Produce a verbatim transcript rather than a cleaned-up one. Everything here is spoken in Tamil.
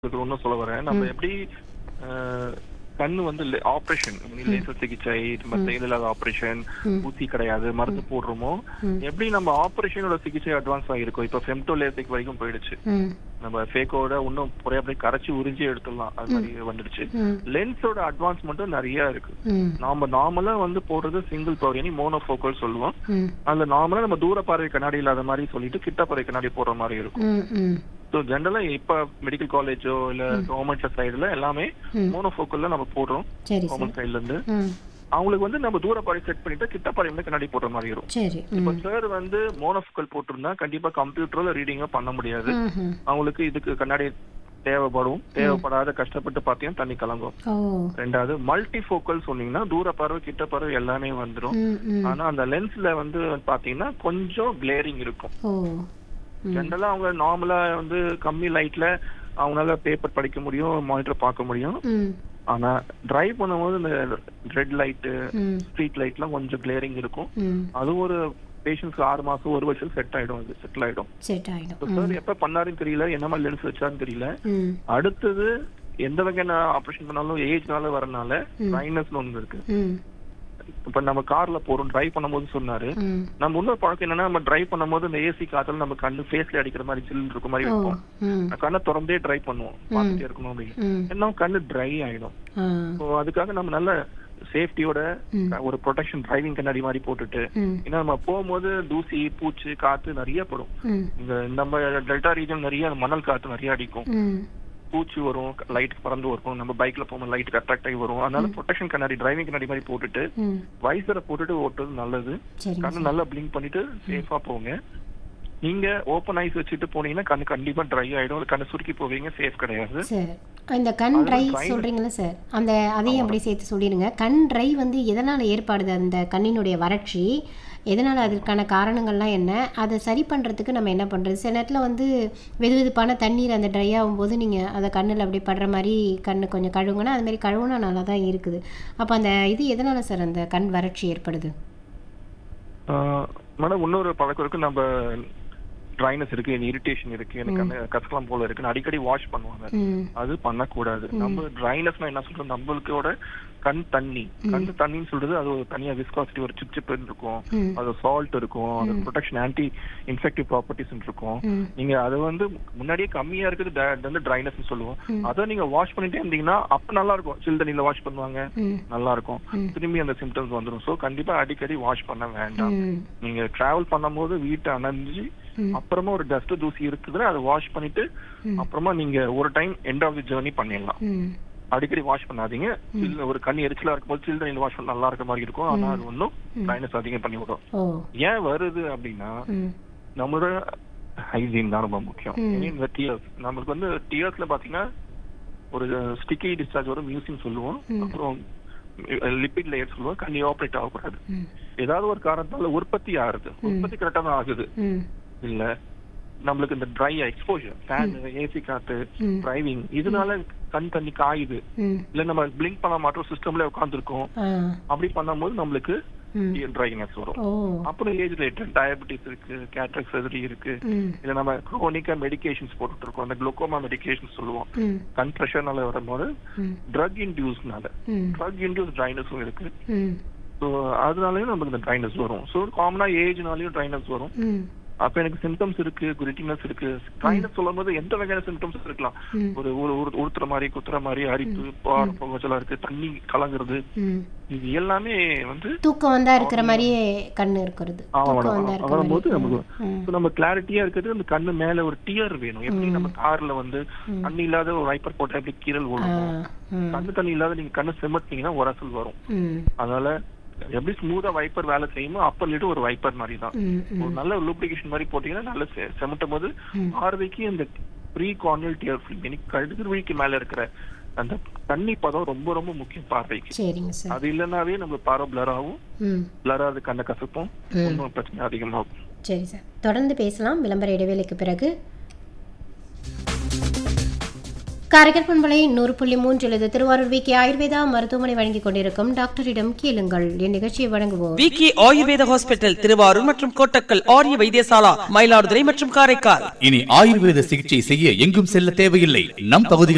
ஒன்னும் சொல்ல வரேன். நம்ம எப்படி கண்ணு வந்து ஆபரேஷன் லேசர் சிகிச்சை தேவையில்லாத ஆபரேஷன் ஊசி கிடையாது மருந்து போடுறோமோ எப்படி நம்ம ஆபரேஷனோட சிகிச்சை அட்வான்ஸ் ஆகிருக்கும். இப்ப ஃபெம்டோ லேசிக் வரைக்கும் போயிடுச்சு. நம்ம ஃபேக்கோட இன்னும் அப்படியே கரைச்சி உறிஞ்சி எடுத்துடலாம் அது மாதிரி வந்துடுச்சு. லென்ஸோட அட்வான்ஸ்மெண்ட்டும் நிறைய இருக்கு. நாம நார்மலா வந்து போடுறது சிங்கிள் பவர் எனி மோனோஃபோக்கல் சொல்லுவோம். அதுல நார்மலா நம்ம தூர பார்வை கண்ணாடி இல்லாத மாதிரி சொல்லிட்டு கிட்ட பார்வை கண்ணாடி போடுற மாதிரி இருக்கும். ஸோ ஜென்ரலா இப்ப மெடிக்கல் காலேஜோ இல்ல கவர்மெண்ட் சைடுல எல்லாமே மோனோஃபோக்கல்ல நம்ம போடுறோம். கவர்மெண்ட் சைட்ல இருந்து அவங்களுக்கு வந்து நம்ம தூர பார்வை செட் பண்ணிட்டு கிட்ட பார்வை கண்ணாடி போடுற மாதிரி இருக்கும். இப்ப சார் வந்து மோனோஃபோக்கல் போட்டிருந்தா கண்டிப்பா கம்ப்யூட்டர்ல ரீடிங்கா பண்ண முடியாது. அவங்களுக்கு இதுக்கு கண்ணாடி தேவைப்படும். தேவைப்படாத கஷ்டப்பட்டு பாத்தீங்கன்னா தண்ணி கலங்கும். ரெண்டாவது மல்டி போக்கல் சொன்னீங்கன்னா தூர பார்வை கிட்ட பார்வை எல்லாமே வந்துடும். ஆனா அந்த லென்ஸ்ல வந்து பாத்தீங்கன்னா கொஞ்சம் கிளேரிங் இருக்கும். ஜென்ரலா அவங்க நார்மலா வந்து கம்மி லைட்ல அவங்களால பேப்பர் படிக்க முடியும், மானிட்டர் பார்க்க முடியும். ஆனா டிரைவ் பண்ணும்போது இந்த ரெட் லைட் ஸ்ட்ரீட் லைட் எல்லாம் கொஞ்சம் கிளேரிங் இருக்கும். அது ஒரு பேஷண்ட்ஸ்க்கு ஆறு மாசம் ஒரு வருஷம் செட் ஆயிடும். அது செட்டில் ஆயிடும். சார் எப்ப பண்ணாருன்னு தெரியல, என்ன மாதிரி லென்ஸ் வச்சாருன்னு தெரியல. அடுத்தது எந்த வகையான ஆபரேஷன் பண்ணாலும் ஏஜ்னால வரனால ட்ரைனஸ் ஒன்று இருக்கு. இப்ப நம்ம கார்ல போறோம், டிரைவ் பண்ணும்போது சொன்னாரு. நம்ம இன்னொரு பழக்கம் என்னன்னா, நம்ம டிரைவ் பண்ணும்போது இந்த ஏசி காத்துல நம்ம கண்ணு ஃபேஸ்ல அடிக்கிற மாதிரி சில் இருக்க மாதிரி இருக்கும். கண்ணை திறந்தே டிரைவ் பண்ணுவோம், பார்த்துட்டே இருக்கணும் அப்படின்னு. என்ன கண்ணு ட்ரை ஆயிடும். அதுக்காக நம்ம நல்ல சேஃப்டியோட ஒரு ப்ரொடெக்ஷன் டிரைவிங் கண்ணாடி மாதிரி போட்டுட்டு, ஏன்னா நம்ம போகும்போது தூசி பூச்சி காத்து நிறைய படும். இந்த நம்ம டெல்டா ரீஜன் நிறைய மணல் காத்து நிறைய அடிக்கும், பூச்சி வரும், லைட் பறந்து வரும். நம்ம பைக்ல போகும்போது லைட் அட்ராக்ட் ஆகி வரும். அதனால ப்ரொடெக்ஷன் கண்ணாடி டிரைவிங் கண்ணாடி மாதிரி போட்டுட்டு வைசரை போட்டுட்டு ஓட்டுறது நல்லது. கண்ணு நல்லா பிளிங்க் பண்ணிட்டு சேஃபா போங்க. நீங்க ஓப்பன் ஐஸ் வச்சுட்டு போனீங்கன்னா கண்ணு கண்டிப்பா ட்ரை ஆயிடும். கண்ணு சுருக்கி போவீங்க, சேஃப் கிடையாது. இந்த கண் ட்ரை சொல்றீங்களா சார், அந்த அதையும் அப்படியே சேர்த்து சொல்லிடுங்க. கண் ட்ரை வந்து எதனால ஏற்படுது? அந்த கண்ணினுடைய வறட்சி எதனால், அதற்கான காரணங்கள்லாம் என்ன, அதை சரி பண்ணுறதுக்கு நம்ம என்ன பண்ணுறது? சில நேரத்தில் வந்து வெது வெதுப்பான தண்ணீர் அந்த ட்ரை ஆகும்போது நீங்கள் அதை கண்ணில் அப்படியே படுற மாதிரி கண்ணு கொஞ்சம் கழுவுங்கன்னா அது மாதிரி கழுவுனா நல்லா தான் இருக்குது. அப்போ அந்த இது எதனால் சார் அந்த கண் வறட்சி ஏற்படுது? மேடம் இன்னொரு பழக்கம் இருக்கு. நம்ம ட்ரைனஸ் இருக்கு, இரிட்டேஷன் இருக்கு, எனக்கு அந்த கசக்கலாம் போல இருக்கு, அடிக்கடி வாஷ் பண்ணுவாங்க. அது பண்ணக்கூடாது. நம்ம ட்ரைனஸ்னா என்ன சொல்றோம், நம்மளுக்கோட கண் தண்ணி கண் தண்ணின்னு சொல்றது அது ஒரு தனியா விஸ்காசிட்டி ஒரு சிப் சிப் இருக்கும், அது சால்ட் இருக்கும், அது ப்ரொடெக்ஷன் ஆன்டி இன்ஃபெக்டிவ் ப்ராப்பர்ட்டிஸ் இருக்கும். நீங்க அது வந்து முன்னாடியே கம்மியா இருக்குது வந்து ட்ரைனஸ் சொல்லுவோம். அதை நீங்க வாஷ் பண்ணிட்டே இருந்தீங்கன்னா அப்ப நல்லா இருக்கும். சில் தண்ணியில வாஷ் பண்ணுவாங்க, நல்லா இருக்கும். திரும்பி அந்த சிம்டம்ஸ் வந்துடும். சோ கண்டிப்பா அடிக்கடி வாஷ் பண்ண வேண்டாம். நீங்க டிராவல் பண்ணும் போது வீட்டை அணைஞ்சு அப்புறமா ஒரு டஸ்ட் தூசி இருக்குதுன்னா அதை வாஷ் பண்ணிட்டு அப்புறமா நீங்க ஒரு time end of the journey பண்ணிடலாம். அடிக்கடி வாஷ் பண்ணாதீங்க. ஒரு கண்ணு எரிச்சலா இருக்கும்போது சில் தண்ணியில வாஷ் பண்ண நல்லா இருக்க மாதிரி இருக்கும். ஆனா அது ஒன்னும் ட்ரைனஸ் அதிகம் பண்ணி விடும். ஏன் வருது அப்படின்னா நம்மளோட ஹைஜீன் தான் ரொம்ப முக்கியம். இந்த டியர்ஸ் நம்மளுக்கு வந்து டியர்ஸ்ல பாத்தீங்கன்னா ஒரு ஸ்டிக்கி டிஸ்சார்ஜ் வரும், மியூசின் சொல்லுவோம், அப்புறம் லிப்பிட் லேயர் சொல்லுவோம். கண்ணி ஆப்ரேட் ஆகக்கூடாது. ஏதாவது ஒரு காரணத்தால உற்பத்தி ஆகுது, உற்பத்தி கரெக்டா தான் ஆகுது. இல்ல நம்மளுக்கு இந்த ட்ரை எக்ஸ்போஜர், ஃபேன், ஏசி காத்து, டிரைவிங், இதனால கண் தண்ணி காயுது. இல்ல நம்ம பிளிங்க் பண்ண மாட்டோம், சிஸ்டம்ல உட்காந்துருக்கோம், அப்படி பண்ணும்போது நம்மளுக்கு ட்ரைனஸ் வரும். அப்புறம் ஏஜ் ரிலேட்டட் டயபெட்டிஸ் இருக்கு, கேட்ராக்ட் சர்ஜரி இருக்கு, இல்ல நம்ம குரோனிக்கா மெடிகேஷன்ஸ் போட்டுட்டு இருக்கோம், அந்த குளுக்கோமா மெடிகேஷன் சொல்லுவோம். கண் பிரஷர்னால வரும்போது ட்ரக் இன்டியூஸ்னால ட்ரக் இன்டியூஸ் ட்ரைனஸும் இருக்கு. ஸோ அதனாலயும் நமக்கு இந்த ட்ரைனஸ் வரும். ஸோ காமனா ஏஜ்னாலயும் ட்ரைனஸ் வரும். அப்ப எனக்கு சிம்டம்ஸ் இருக்கு, கிரிட்டினஸ் இருக்கு. ட்ரைனஸ் சொல்லும் போது எந்த வகையான சிம்டம்ஸ் இருக்கலாம். ஒரு உறுத்துற மாதிரி, குத்துற மாதிரி, அரிப்பு, புகைச்சலா இருக்கு, தண்ணி கலங்குறது, இது எல்லாமே வந்து தூக்கம் வந்தா இருக்கிற மாதிரியே கண்ணு இருக்கிறது. வரும்போது நமக்கு நம்ம கிளாரிட்டியா இருக்கிறது. அந்த கண்ணு மேல ஒரு டியர் வேணும். எப்படி நம்ம கார்ல வந்து தண்ணி இல்லாத ஒரு வைப்பர் போட்டா எப்படி கீரல் ஓடும், கண்ணு தண்ணி இல்லாத நீங்க கண்ணு செமட்டினீங்கன்னா உரசல் வரும். அதனால எப்படி ஸ்மூதா வைப்பர் வேலை செய்யுமோ அப்பர் லிட்டு ஒரு வைப்பர் மாதிரி தான். ஒரு நல்ல லூப்ளிகேஷன் மாதிரி போட்டீங்கன்னா நல்ல செமட்டும் போது பார்வைக்கு இந்த ப்ரீ கார்னியல் டியர் ஃபிலிம், எனக்கு கழுகுருவிக்கு மேல இருக்கிற அந்த தண்ணி பதம் ரொம்ப ரொம்ப முக்கியம் பார்வைக்கு. அது இல்லைன்னாவே நம்ம பார்வை பிளர் ஆகும். பிளர் ஆகுது, கண்ணை கசப்போம், இன்னும் பிரச்சனை அதிகமாகும். சரி சார், தொடர்ந்து பேசலாம் விளம்பர இடைவேளைக்கு பிறகு. காரைக்கால் பண்பலை நூறு புள்ளி மூன்றில் திருவாரூர் விகே ஆயுர்வேதா மருத்துவமனை வழங்கிக் கொண்டிருக்கும் டாக்டரிடம் கேளுங்கள். இந்நிகழ்ச்சியை வழங்குவோம் விகே ஆயுர்வேத ஹாஸ்பிட்டல், திருவாரூர் மற்றும் கோட்டக்கல், ஆரிய வைத்தியசாலா, மயிலாடுதுறை மற்றும் காரைக்கால். இனி ஆயுர்வேத சிகிச்சை செய்ய எங்கும் செல்ல தேவையில்லை. நம் பகுதியில்